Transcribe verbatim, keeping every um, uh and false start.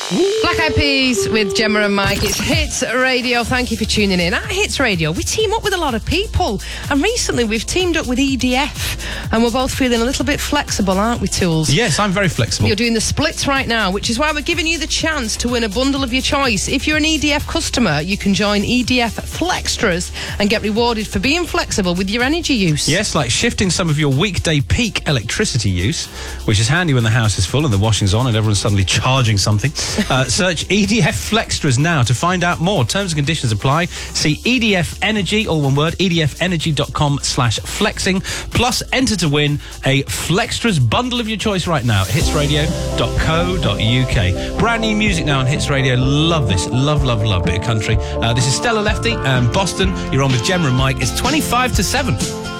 Black Eyed Peas with Gemma and Mike. It's Hits Radio. Thank you for tuning in. At Hits Radio, we team up with a lot of people. And recently we've teamed up with E D F. And we're both feeling a little bit flexible, aren't we, Tools? Yes, I'm very flexible. You're doing the splits right now, which is why we're giving you the chance to win a bundle of your choice. If you're an E D F customer, you can join E D F Flextras and get rewarded for being flexible with your energy use. Yes, like shifting some of your weekday peak electricity use, which is handy when the house is full and the washing's on and everyone's suddenly charging something. Uh, search E D F Flextras now to find out more. Terms and conditions apply. See E D F Energy, all one word, edfenergy.com slash flexing. Plus, enter to win a Flextras bundle of your choice right now at hitsradio dot co dot uk. Brand new music now on Hits Radio. Love this. Love, love, love. Bit of country. Uh, this is Stella Lefty and Boston. You're on with Gemma and Mike. It's twenty-five to seven.